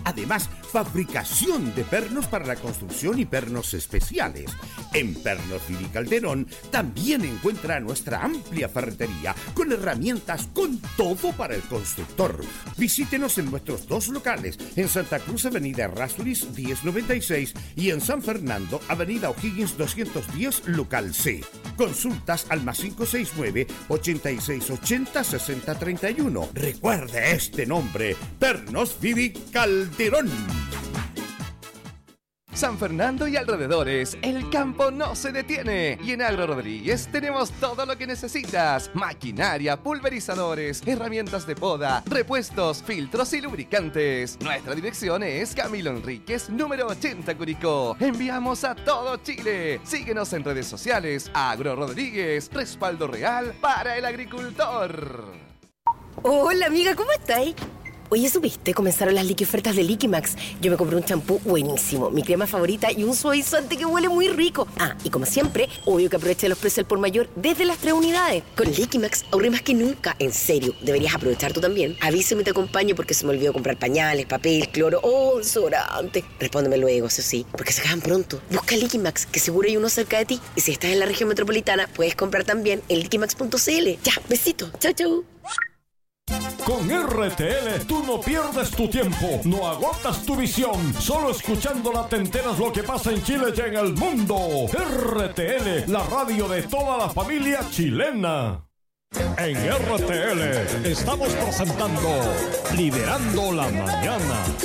Además, fabricación de pernos para la construcción y pernos especiales. En Pernos Vivi Calderón también encuentra nuestra amplia ferretería con herramientas con todo para el constructor. Visítenos en nuestros dos locales, en Santa Cruz, Avenida Errázuriz 1096 y en San Fernando, Avenida O'Higgins 210, local C. Consultas al más 569-8680-6031. Recuerde este nombre, Pernos Vivi Calderón. San Fernando y alrededores, el campo no se detiene. Y en Agro Rodríguez tenemos todo lo que necesitas: maquinaria, pulverizadores, herramientas de poda, repuestos, filtros y lubricantes. Nuestra dirección es Camilo Enríquez, número 80, Curicó. Enviamos a todo Chile. Síguenos en redes sociales. Agro Rodríguez, respaldo real para el agricultor. Hola amiga, ¿cómo estáis? Oye, ¿supiste? Comenzaron las liquiofertas de Liquimax. Yo me compré un champú buenísimo, mi crema favorita y un suavizante que huele muy rico. Ah, y como siempre, obvio que aproveché los precios al por mayor desde las 3 unidades. Con Liquimax ahorré más que nunca. En serio, deberías aprovechar tú también. Avísame y te acompaño porque se me olvidó comprar pañales, papel, cloro o desodorante. Respóndeme luego, eso sí, porque se acaban pronto. Busca Liquimax, que seguro hay uno cerca de ti. Y si estás en la región metropolitana, puedes comprar también en liquimax.cl. Ya, besito. Chau, chau. Con RTL tú no pierdes tu tiempo, no agotas tu visión. Solo escuchándola te enteras lo que pasa en Chile y en el mundo. RTL, la radio de toda la familia chilena. En RTL estamos presentando Liderando la Mañana.